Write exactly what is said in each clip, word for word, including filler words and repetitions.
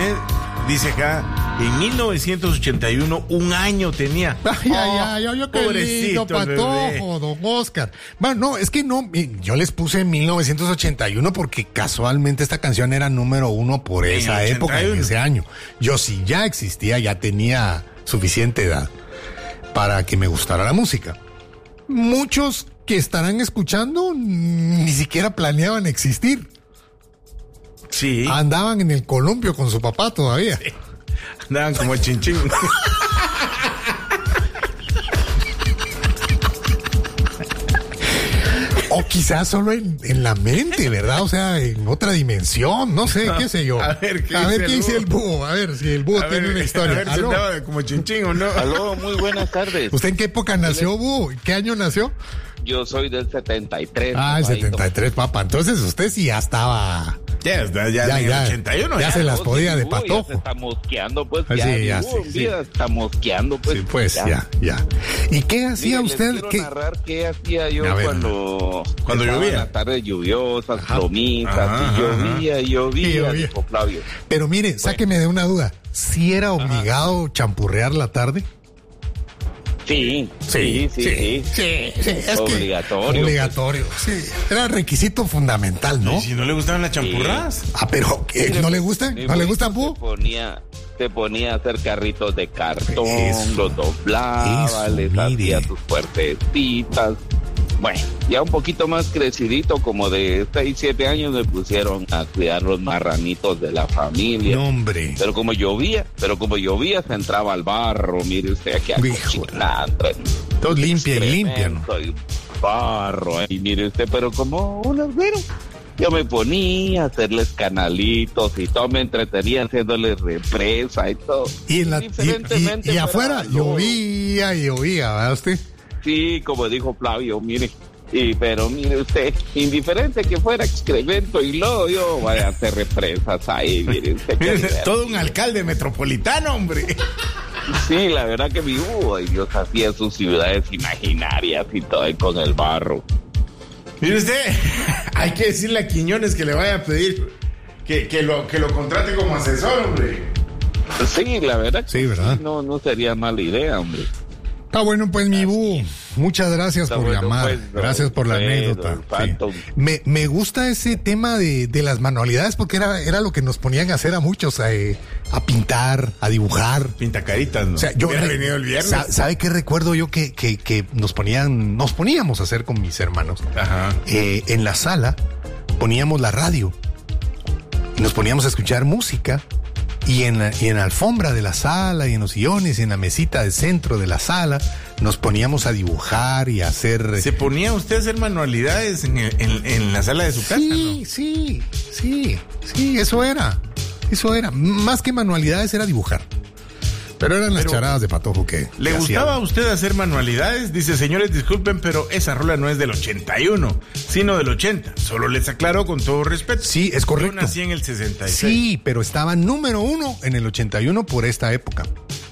internet, dice acá, en mil novecientos ochenta y uno, un año tenía. Ay, oh, ay, ay, ay, qué lindo, Patojo, don Oscar. Bueno, no, es que no, yo les puse mil novecientos ochenta y uno porque casualmente esta canción era número uno por esa en época, en ese año. Yo sí ya existía, ya tenía suficiente edad para que me gustara la música. Muchos que estarán escuchando ni siquiera planeaban existir. Sí. Andaban en el columpio con su papá todavía. Sí. Andaban como chinchín. O quizás solo en, en la mente, ¿verdad? O sea, en otra dimensión, no sé, qué sé yo. A ver, ¿qué, a ver, dice, ¿qué el dice el búho? A ver si el búho a tiene ver, una historia. A ver si andaba como chinchín o no. Aló, muy buenas tardes. ¿Usted en qué época nació, búho? ¿Qué año nació? Yo soy del setenta y tres. Ah, el setenta y tres, papá. Entonces usted sí ya estaba... Ya, ya, ya, ya en el ochenta y uno. Ya, ya se las podía de patojo. Ya se está mosqueando, pues. Ah, ya, sí, ya, sí, sí, sí. está mosqueando, pues. Sí, pues, ya, ya. ya. ¿Y qué hacía Mire, usted? Les quiero ¿Qué? narrar qué hacía yo A ver, cuando... Cuando llovía. Las tardes lluviosas, Ajá. plomitas, Ajá, y llovía, y llovía, y llovía. dijo Flavio. Pero mire, bueno. Sáqueme de una duda. ¿Sí era obligado Ajá. champurrear la tarde? Sí, sí, sí, sí. Sí, sí, es obligatorio. Que, obligatorio, pues. Sí. Era requisito fundamental, ¿no? ¿Y si no le gustaban las champurradas? Sí. Ah, pero ¿qué? ¿No le gustan? ¿No le gustan, Bú? Se ponía, se ponía a hacer carritos de cartón, eso, los doblaba, eso, les hacía sus puertecitas. Bueno, ya un poquito más crecidito, como de seis, siete años, me pusieron a cuidar los marranitos de la familia. No, hombre. Pero como llovía, pero como llovía, se entraba al barro, mire usted aquí a cocinar. Todo limpia y limpia, ¿no? Y barro, ahí mire usted, pero como un herrero. Yo me ponía a hacerles canalitos y todo, me entretenía haciéndoles represa y todo. Y, en la, y, y, y, y afuera llovía y llovía, ¿verdad usted? Sí, como dijo Flavio, mire, y, pero mire usted, indiferente que fuera excremento y lodo, yo voy a hacer represas ahí, mire usted. Todo un alcalde metropolitano, hombre. Sí, la verdad que mi uh, Dios hacía sus ciudades imaginarias y todo ahí con el barro. Mire usted, hay que decirle a Quiñones que le vaya a pedir que, que, lo, que lo contrate como asesor, hombre. Sí, la verdad. Sí, ¿verdad? No, no sería mala idea, hombre. Está bueno, pues, mi Bú. Muchas gracias Está por bueno, llamar. Pues, no, gracias por la no, anécdota. No, sí. me, me gusta ese tema de, de las manualidades porque era, era lo que nos ponían a hacer a muchos, a, a pintar, a dibujar. Pintacaritas, ¿no? O sea, yo hubiera re, venido el viernes. Sa, ¿Sabe qué recuerdo yo que, que, que nos ponían, nos poníamos a hacer con mis hermanos? Ajá. Eh, en la sala poníamos la radio y nos poníamos a escuchar música. Y en, la, y en la alfombra de la sala, y en los sillones, y en la mesita del centro de la sala, nos poníamos a dibujar y a hacer... ¿Se ponía usted a hacer manualidades en, el, en, en la sala de su casa? Sí, ¿no? sí, sí, sí, eso era, eso era. Más que manualidades era dibujar. Pero eran las pero, charadas de Patojo que... ¿Le que gustaba hacía. a usted hacer manualidades? Dice, señores, disculpen, pero esa rola no es del ochenta y uno, sino del ochenta. Solo les aclaro con todo respeto. Sí, es correcto. Yo nací en el sesenta y seis. Sí, pero estaba número uno en el ochenta y uno por esta época.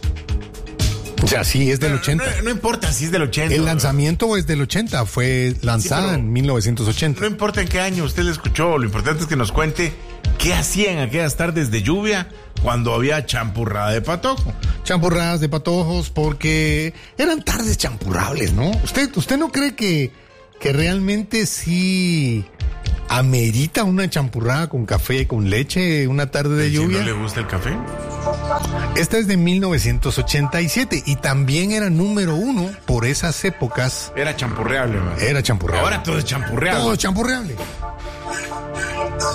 O sea, sí, es del pero ochenta. No, no importa si es del ochenta. El lanzamiento ¿no? es del ochenta, fue lanzada sí, en mil novecientos ochenta. No importa en qué año usted la escuchó, lo importante es que nos cuente qué hacían aquellas tardes de lluvia cuando había champurrada de patojo. Champurradas de patojos porque eran tardes champurrables, ¿no? ¿Usted, usted no cree que, que realmente sí amerita una champurrada con café, con leche, una tarde de lluvia? ¿No le gusta el café? Esta es de mil novecientos ochenta y siete y también era número uno por esas épocas. Era champurreable, man. Era champurreable. Ahora todo es champurreable. Todo es champurreable.